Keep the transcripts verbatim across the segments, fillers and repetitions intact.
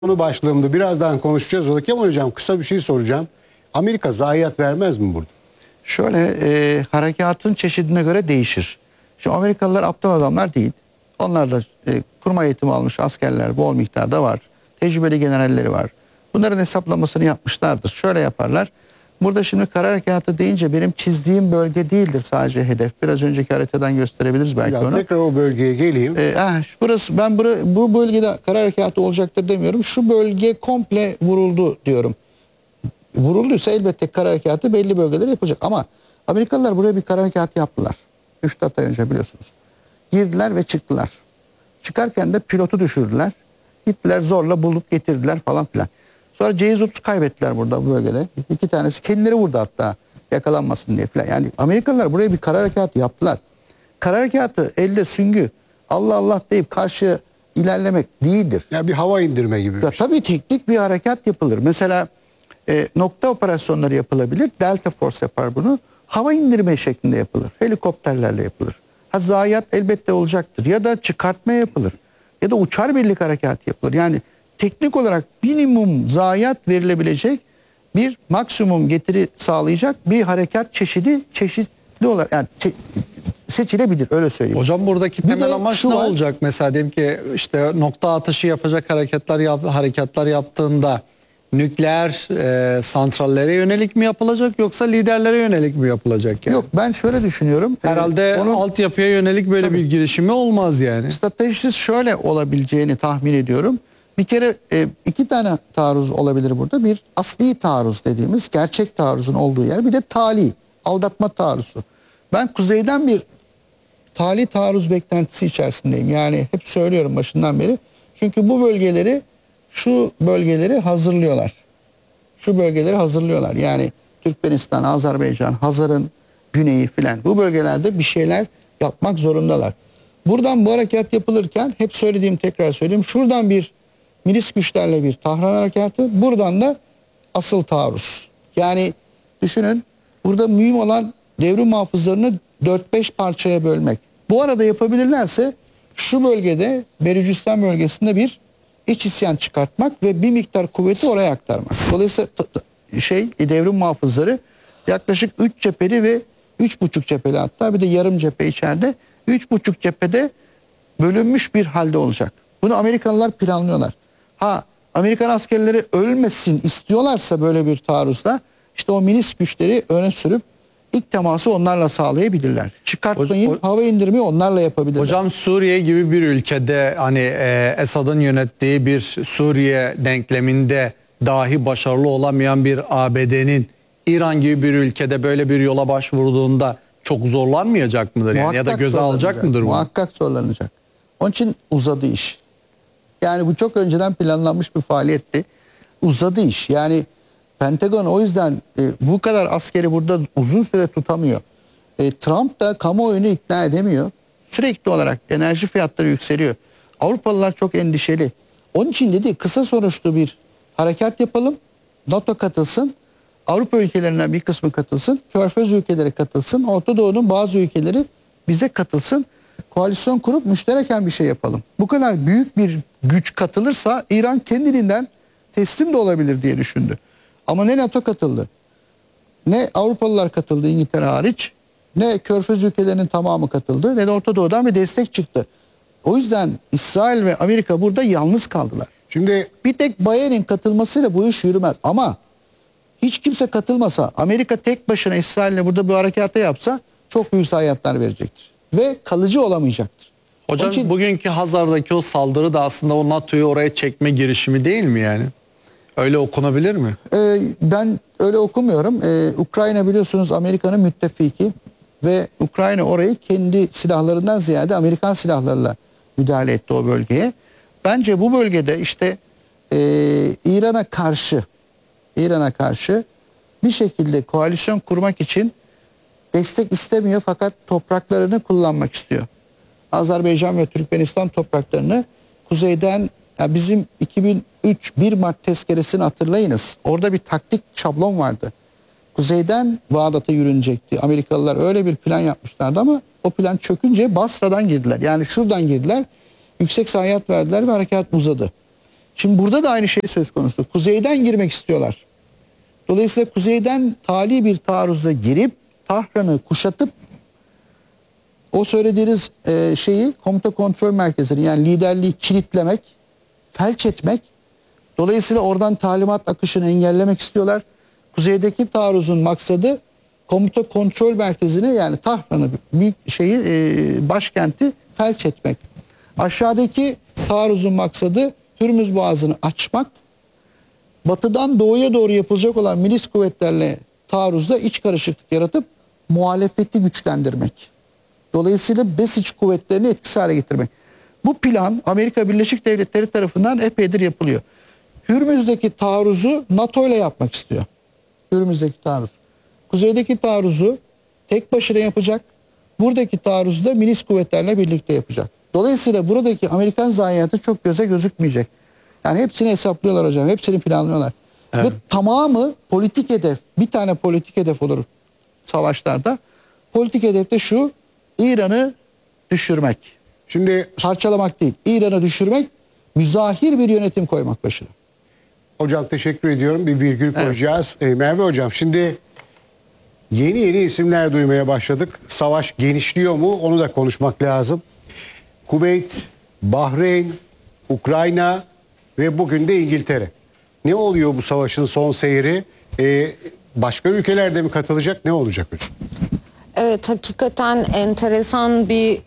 Konu başlığımdı. Birazdan konuşacağız. O da Kemal Hocam, kısa bir şey soracağım. Amerika zayiat vermez mi burada? Şöyle e, harekatın çeşidine göre değişir. Şimdi Amerikalılar aptal adamlar değil. Onlar da e, kurma eğitimi almış askerler bol miktarda var. Tecrübeli generalleri var. Bunların hesaplamasını yapmışlardır. Şöyle yaparlar. Burada şimdi kara harekatı deyince benim çizdiğim bölge değildir sadece hedef. Biraz önceki haritadan gösterebiliriz belki Ya onu. tekrar o bölgeye geleyim. Ee, ah, burası ben bura, bu bölgede kara harekatı olacaktır demiyorum. Şu bölge komple vuruldu diyorum. Vurulduysa elbette kara harekatı belli bölgeler yapacak. Ama Amerikalılar buraya bir kara harekatı yaptılar. üç dört ay önce biliyorsunuz. Girdiler ve çıktılar. Çıkarken de pilotu düşürdüler. Gittiler zorla bulup getirdiler falan filan. Sonra C yüz otuz kaybettiler burada bu bölgede. İki tanesi kendileri vurdu hatta yakalanmasın diye filan. Yani Amerikalılar buraya bir kara harekatı yaptılar. Kara harekatı elde süngü Allah Allah deyip karşı ilerlemek değildir. Ya bir hava indirme gibi. Ya bir şey. tabii teknik bir harekat yapılır. Mesela e, nokta operasyonları yapılabilir. Delta Force yapar bunu. Hava indirme şeklinde yapılır. Helikopterlerle yapılır. Ha zayiat elbette olacaktır. Ya da çıkartma yapılır. Ya da uçar birlik harekatı yapılır. Yani teknik olarak minimum zayiat verilebilecek bir maksimum getiri sağlayacak bir harekat çeşidi çeşitli olarak yani çe- seçilebilir öyle söyleyeyim. Hocam buradaki Bir temel de amaç şu ne var. olacak mesela diyelim ki işte nokta atışı yapacak hareketler yap, hareketler yaptığında nükleer e, santrallere yönelik mi yapılacak yoksa liderlere yönelik mi yapılacak yani? Yok ben şöyle düşünüyorum. Herhalde Ee, onun altyapıya yönelik böyle Tabii. bir girişimi olmaz yani. stratejisi şöyle olabileceğini tahmin ediyorum. Bir kere e, iki tane taarruz olabilir burada. Bir asli taarruz dediğimiz gerçek taarruzun olduğu yer. Bir de tali, aldatma taarruzu. Ben kuzeyden bir tali taarruz beklentisi içerisindeyim. Yani hep söylüyorum başından beri. Çünkü bu bölgeleri şu bölgeleri hazırlıyorlar. Şu bölgeleri hazırlıyorlar. Yani Türkmenistan, Azerbaycan, Hazar'ın güneyi filan bu bölgelerde bir şeyler yapmak zorundalar. Buradan bu harekat yapılırken hep söylediğim tekrar söyleyeyim. Şuradan bir milis güçlerle bir Tahran harekatı, buradan da asıl taarruz. Yani düşünün burada mühim olan devrim muhafızlarını dört beş parçaya bölmek. Bu arada yapabilirlerse şu bölgede Belucistan bölgesinde bir iç isyan çıkartmak ve bir miktar kuvveti oraya aktarmak. Dolayısıyla şey devrim muhafızları yaklaşık üç cepheli ve üç buçuk cepheli hatta bir de yarım cephe içeride üç buçuk cephede bölünmüş bir halde olacak. Bunu Amerikalılar planlıyorlar. Ha Amerikan askerleri ölmesin istiyorlarsa böyle bir taarruzda işte o milis güçleri öne sürüp ilk teması onlarla sağlayabilirler. Çıkartmayı, Hocam- hava indirmeyi onlarla yapabilirler. Hocam Suriye gibi bir ülkede hani e, Esad'ın yönettiği bir Suriye denkleminde dahi başarılı olamayan bir A B D'nin İran gibi bir ülkede böyle bir yola başvurduğunda çok zorlanmayacak mıdır yani ya da Muhakkak göze alacak zorlanacak, mıdır bu? Muhakkak zorlanacak. Onun için uzadı iş. Yani bu çok önceden planlanmış bir faaliyetti. Uzadı iş. Yani Pentagon o yüzden e, bu kadar askeri burada uzun süre tutamıyor. E, Trump da kamuoyunu ikna edemiyor. Sürekli olarak enerji fiyatları yükseliyor. Avrupalılar çok endişeli. Onun için dedi kısa sonuçlu bir harekat yapalım. NATO katılsın. Avrupa ülkelerinden bir kısmı katılsın. Körfez ülkeleri katılsın. Orta Doğu'nun bazı ülkeleri bize katılsın. Koalisyon kurup müştereken bir şey yapalım. Bu kadar büyük bir güç katılırsa İran kendiliğinden teslim de olabilir diye düşündü. Ama ne NATO katıldı, ne Avrupalılar katıldı İngiltere hariç, ne Körfez ülkelerinin tamamı katıldı, ne de Orta Doğu'dan bir destek çıktı. O yüzden İsrail ve Amerika burada yalnız kaldılar. Şimdi Bir tek Biden'in katılmasıyla bu iş yürümez. Ama hiç kimse katılmasa, Amerika tek başına İsrail'le burada bir harekata yapsa çok büyük zayiatlar verecektir. Ve kalıcı olamayacaktır. Hocam Onun için- bugünkü Hazar'daki o saldırı da aslında o NATO'yu oraya çekme girişimi değil mi yani? Öyle okunabilir mi? Ee, ben öyle okumuyorum. Ee, Ukrayna biliyorsunuz Amerika'nın müttefiki ve Ukrayna orayı kendi silahlarından ziyade Amerikan silahlarıyla müdahale etti o bölgeye. Bence bu bölgede işte e, İran'a karşı İran'a karşı bir şekilde koalisyon kurmak için destek istemiyor fakat topraklarını kullanmak istiyor. Azerbaycan ve Türkmenistan topraklarını kuzeyden ya bizim iki bin üç bir Mart tezkeresini hatırlayınız. Orada bir taktik şablon vardı. Kuzeyden Bağdat'a yürünecekti. Amerikalılar öyle bir plan yapmışlardı ama o plan çökünce Basra'dan girdiler. Yani şuradan girdiler. Yüksek zayiat verdiler ve harekat uzadı. Şimdi burada da aynı şey söz konusu. Kuzeyden girmek istiyorlar. Dolayısıyla kuzeyden tali bir taarruza girip Tahran'ı kuşatıp o söylediğiniz e, şeyi komuta kontrol merkezini yani liderliği kilitlemek, felç etmek, dolayısıyla oradan talimat akışını engellemek istiyorlar. Kuzeydeki taarruzun maksadı komuta kontrol merkezini yani Tahran'ı büyük şeyi e, başkenti felç etmek. Aşağıdaki taarruzun maksadı Hürmüz Boğazı'nı açmak. Batıdan doğuya doğru yapılacak olan milis kuvvetlerle taarruzda iç karışıklık yaratıp muhalefeti güçlendirmek. Dolayısıyla Besiç kuvvetlerini etkisiz hale getirmek. Bu plan Amerika Birleşik Devletleri tarafından epeydir yapılıyor. Hürmüz'deki taarruzu NATO ile yapmak istiyor. Hürmüz'deki taarruz. Kuzeydeki taarruzu tek başına yapacak. Buradaki taarruzu da milis kuvvetlerle birlikte yapacak. Dolayısıyla buradaki Amerikan zayiatı çok göze gözükmeyecek. Yani hepsini hesaplıyorlar hocam. Hepsini planlıyorlar. Evet. Ve tamamı politik hedef. Bir tane politik hedef olur savaşlarda. Politik hedef de şu: İran'ı düşürmek. Şimdi Parçalamak değil. İran'ı düşürmek, müzahir bir yönetim koymak başına. hocam teşekkür ediyorum. Bir virgül koyacağız. Evet. Ee, Merve hocam şimdi yeni yeni isimler duymaya başladık. Savaş genişliyor mu? Onu da konuşmak lazım. Kuveyt, Bahreyn, Ukrayna ve bugün de İngiltere. Ne oluyor bu savaşın son seyri? Ee, başka ülkeler de mi katılacak? Ne olacak hocam? Evet, hakikaten enteresan bir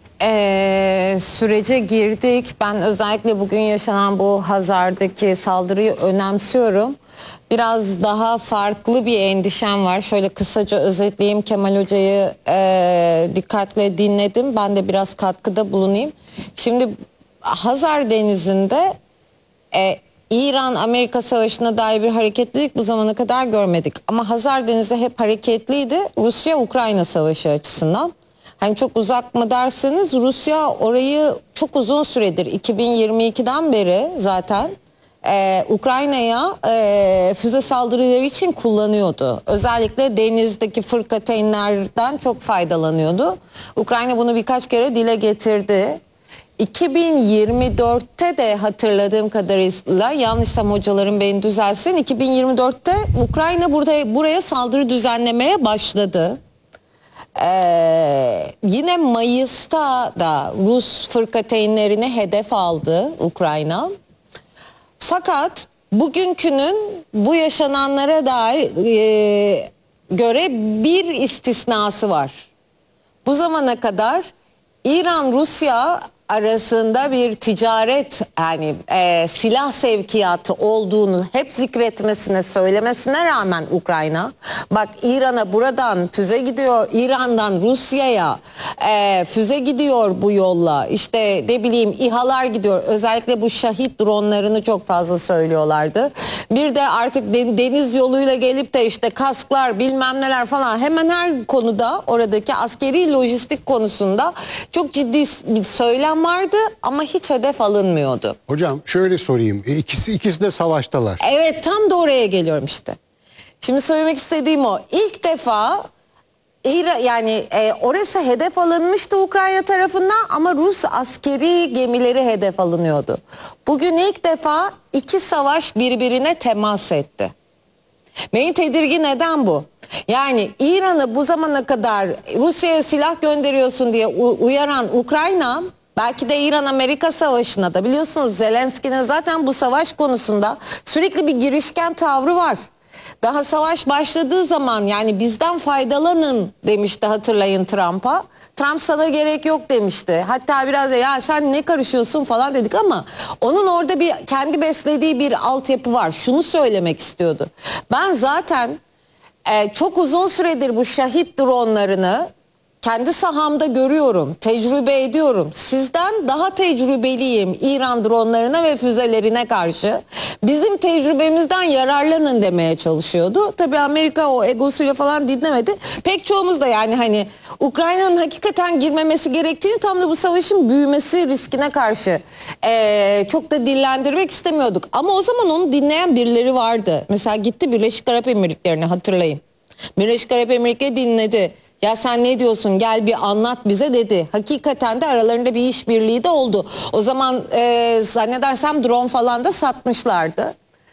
e, sürece girdik. Ben özellikle bugün yaşanan bu Hazar'daki saldırıyı önemsiyorum. Biraz daha farklı bir endişem var. Şöyle kısaca özetleyeyim. Kemal Hoca'yı e, dikkatle dinledim. Ben de biraz katkıda bulunayım. Şimdi Hazar Denizi'nde e, İran-Amerika Savaşı'na dair bir hareketlilik bu zamana kadar görmedik. Ama Hazar Denizi hep hareketliydi Rusya-Ukrayna Savaşı açısından. Hani çok uzak mı derseniz Rusya orayı çok uzun süredir iki bin yirmi ikiden beri zaten e, Ukrayna'ya e, füze saldırıları için kullanıyordu. Özellikle denizdeki fırkateynlerden çok faydalanıyordu. Ukrayna bunu birkaç kere dile getirdi. iki bin yirmi dörtte de hatırladığım kadarıyla, yanlışsam hocalarım beni düzelsin, iki bin yirmi dörtte Ukrayna burada buraya saldırı düzenlemeye başladı. Ee, yine Mayıs'ta da Rus fırkateynlerini hedef aldı Ukrayna. Fakat bugünkünün bu yaşananlara dair e, göre bir istisnası var. Bu zamana kadar İran-Rusya arasında bir ticaret, yani e, silah sevkiyatı olduğunu hep zikretmesine, söylemesine rağmen Ukrayna, bak İran'a buradan füze gidiyor, İran'dan Rusya'ya e, füze gidiyor bu yolla, işte ne bileyim İHA'lar gidiyor, özellikle bu şahit dronlarını çok fazla söylüyorlardı. Bir de artık deniz yoluyla gelip de işte kasklar bilmem neler falan, hemen her konuda oradaki askeri lojistik konusunda çok ciddi bir söylem vardı ama hiç hedef alınmıyordu. Hocam şöyle sorayım. E, ikisi ikisi de savaştalar. Evet, tam da oraya geliyorum işte. Şimdi söylemek istediğim o. İlk defa İran, yani e, orası hedef alınmıştı Ukrayna tarafından ama Rus askeri gemileri hedef alınıyordu. Bugün ilk defa iki savaş birbirine temas etti. Beni tedirgin eden bu. Yani İran'ı bu zamana kadar Rusya'ya silah gönderiyorsun diye uyaran Ukrayna, belki de İran-Amerika Savaşı'na da, biliyorsunuz Zelenski'nin zaten bu savaş konusunda sürekli bir girişken tavrı var. Daha savaş başladığı zaman yani bizden faydalanın demişti, hatırlayın Trump'a. Trump sana gerek yok demişti. Hatta biraz da ya sen ne karışıyorsun falan dedik ama onun orada bir kendi beslediği bir altyapı var. Şunu söylemek istiyordu. Ben zaten e, çok uzun süredir bu şahit dronlarını kendi sahamda görüyorum, tecrübe ediyorum. Sizden daha tecrübeliyim İran dronlarına ve füzelerine karşı. Bizim tecrübemizden yararlanın demeye çalışıyordu. Tabii Amerika o egosuyla falan dinlemedi. Pek çoğumuz da yani hani Ukrayna'nın hakikaten girmemesi gerektiğini, tam da bu savaşın büyümesi riskine karşı ee, çok da dillendirmek istemiyorduk. Ama o zaman onu dinleyen birileri vardı. Mesela gitti Birleşik Arap Emirlikleri'ne, hatırlayın. Birleşik Arap Emirlikleri dinledi. Ya sen ne diyorsun, gel bir anlat bize dedi. Hakikaten de aralarında bir işbirliği de oldu. O zaman e, zannedersem drone falan da satmışlardı.